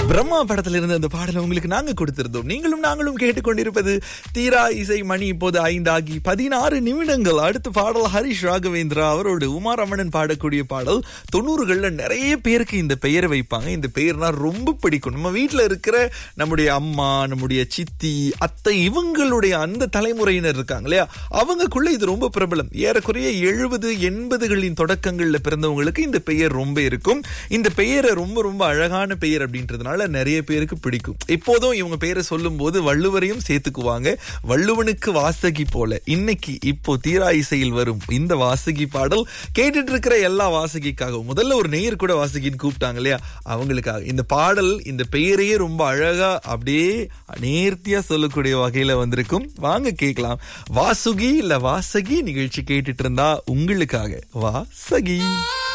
பிரம்மா படத்துல இருந்து அந்த பாடலை உங்களுக்கு நாங்க கொடுத்திருந்தோம். நீங்களும் நாங்களும் கேட்டுக்கொண்டிருப்பது தீரா இசை. மணி இப்போது 5 ஆகி 16 நிமிடங்கள். அடுத்த பாடல் ஹரிஷ் ராகவேந்திரா அவரோடு உமா ரமணன் பாடக்கூடிய பாடல். 90கள்ல நிறைய பேருக்கு இந்த பெயரை வைப்பாங்க. இந்த பெயர்னா ரொம்ப பிடிக்கும். நம்ம வீட்டுல இருக்கிற நம்முடைய அம்மா, நம்முடைய சித்தி, அத்தை, இவங்களுடைய அந்த தலைமுறையினர் இருக்காங்க இல்லையா, அவங்களுக்குள்ள இது ரொம்ப பிரபலம். ஏறக்குறைய 70-80களின் தொடக்கங்கள்ல பிறந்தவங்களுக்கு இந்த பெயர் ரொம்ப இருக்கும். இந்த பெயரை ரொம்ப ரொம்ப அழகான பெயர் அப்படின்றதுனால நிறைய பேருக்கு பிடிக்கும். இப்போதும் இவங்க பேரை சொல்லும் போது வள்ளுவரையும் சேர்த்துக்குவாங்க. வள்ளுவனுக்கு வாசகி போல இன்னைக்கு இப்போ தீரா இசையில் வரும் இந்த வாசகி பாடல் கேட்டுட்டு இருக்கிற எல்லா வாசகிக்காகவும், முதல்ல ஒரு நேயர் கூட வாசகின்னு கூப்பிட்டாங்க இல்லையா, அவங்களுக்காக இந்த பாடல் இந்த பெயரையே ரொம்ப அழகா அப்படியே நேர்த்தியா சொல்லக்கூடிய வகையில வந்திருக்கும். வாங்க கேட்கலாம். வாசுகி இல்ல வாசகி நிகழ்ச்சி கேட்டுட்டு இருந்தா உங்களுக்காக வாசகி.